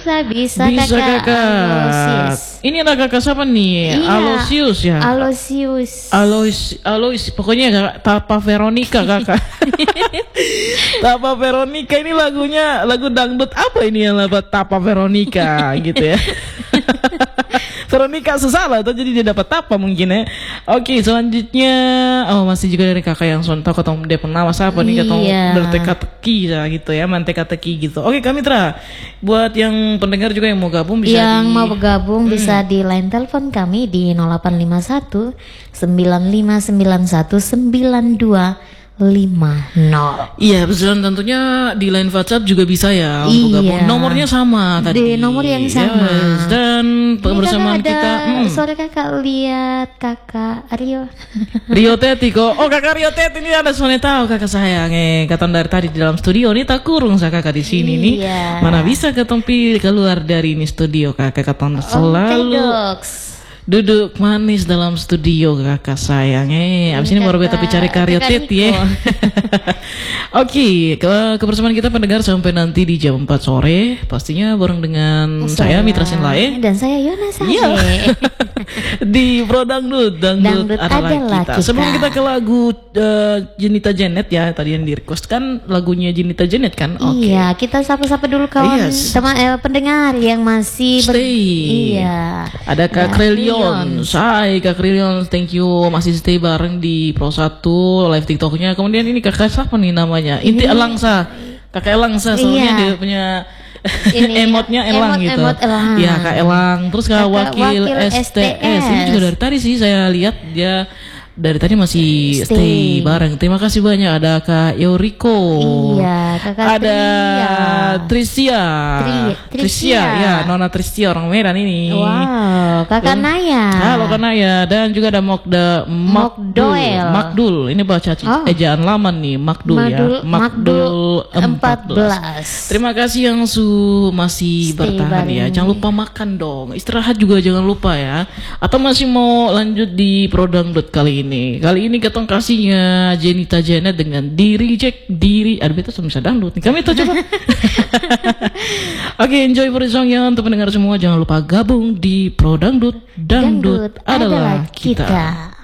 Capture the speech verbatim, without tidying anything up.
Bisa, bisa, Bisa kakak. kakak. Alosius. Ini ada kakak siapa nih? Iya. Alosius ya. Alosius. Alois, Alois, pokoknya kakak, Tapa Veronica kakak. Tapa Veronica ini lagunya lagu dangdut apa ini yang dapat Tapa Veronica gitu ya. Veronica sesalah atau jadi dia dapat Tapa mungkin ya. Oke, selanjutnya oh masih juga dari kakak yang sontak atau dia pengawas apa nih atau Iya. berteka-teki ya gitu ya, manteka-teki gitu. Oke, kami Mitra, buat yang pendengar juga yang mau gabung bisa Yang di mau bergabung bisa di line telepon kami di nol delapan lima satu sembilan lima sembilan satu sembilan dua lima nol. Iya, betul, tentunya di line WhatsApp juga bisa ya untuk Iya. gabung. Nomornya sama tadi. Di nomor yang sama. Yes, dan kebersamaan Ini kakak kita ada hmm, suara kakak lihat kakak Rio. Rio Teti kok. Oh, kakak Rio Teti ini ada soalnya tahu kakak sayang eh kata dari tadi di dalam studio ini tak kurung sa kakak di sini nih. Iya. Mana bisa ketompi keluar dari ini studio kakak kata selalu Ortodoks. duduk manis dalam studio kakak sayang eh abis ini baru beta cari karya kakak Teti ya. Niko. Oke, ke kebersamaan kita pendengar sampai nanti di jam empat sore pastinya bareng dengan saya Mitra Sinlae dan saya Yona Sade. Iya. Di Pro Dangdut, Dangdut, Dangdut adalah, adalah kita. kita. Sebelum kita ke lagu uh, Jenita Janet ya, tadi yang di request kan lagunya Jenita Janet kan? Oke. Iya, kita sapa-sapa dulu kawan Yes. teman eh, pendengar yang masih ber- Stay. Iya. Ada Kak Ya, Krelion, Say Kak Krelion, thank you masih stay bareng di Pro satu live TikToknya. Kemudian ini kakak siapa nih namanya? Inti Elangsa, kakak Elangsa soalnya Iya. dia punya Ini, emotnya Elang emot- gitu. emot Elang. Iya Kak Elang. Terus Kak Kakak Wakil, Wakil S T S. Ini S T S. juga dari tadi sih saya lihat dia dari tadi masih Stay. stay, bareng. Terima kasih banyak. Ada Kak Yoriko. Iya, kakak Ada Trisia. Tri- Trisia, Trisia. ya Nona Trisia orang Medan ini. Wow, kakak Hmm. Naya. Halo Kak Naya. Dan juga ada Mokda Makdul. Mokdoel. Makdul. Ini baca Oh. ejaan lama nih. Makdul, ya. Makdul- Makdul empat belas. empat belas. Terima kasih yang su masih Stay bertahan bareng ya. Jangan lupa makan dong. Istirahat juga jangan lupa ya. Atau masih mau lanjut di Pro Dangdut kali ini. Kali ini ketong kasihnya Jenita Janet dengan diri cek diri. Aduh beta bisa dangdut nih. Kami itu coba. Oke, enjoy for the song ya untuk pendengar semua. Jangan lupa gabung di Pro Dangdut. Dangdut, Dangdut adalah adalah kita. kita.